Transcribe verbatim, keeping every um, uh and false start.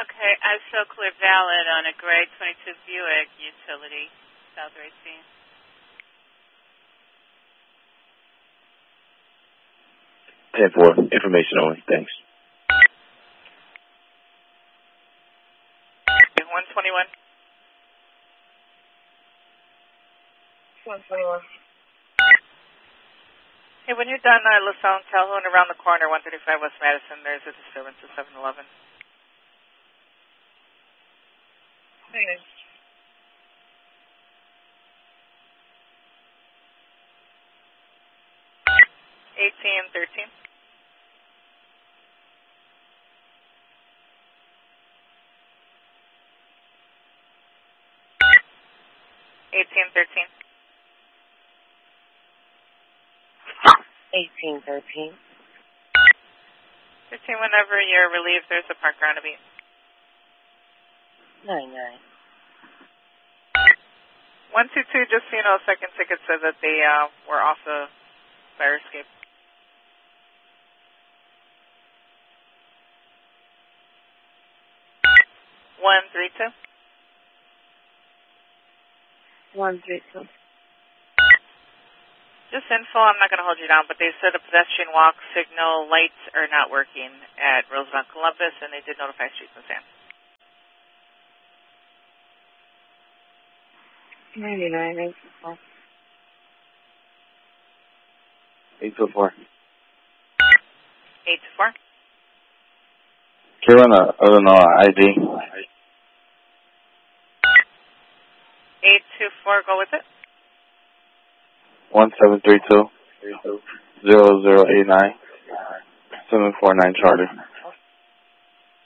Okay, I show clear valid on a gray twenty-two Buick utility, South Racine. ten four, information only, thanks. one twenty-one. one twenty-one. Hey, when you're done, uh, LaSalle, Calhoun, around the corner, one thirty-five West Madison, there's a disturbance at seven eleven. Okay. eighteen thirteen. eighteen thirteen. eighteen thirteen. fifteen, whenever you're relieved, there's a park around a beat. nine nine. one two two, just so you know, second ticket said that they uh, were off the fire escape. one three two. one three two. Just info, I'm not going to hold you down, but they said a pedestrian walk signal lights are not working at Roosevelt Columbus, and they did notify Streets and Sand. ninety-nine, eight two four. eight two four. eight two four. Can you run a Illinois I D? eight two four, go with it. one seven three two, zero zero eight nine, seven four nine Charter.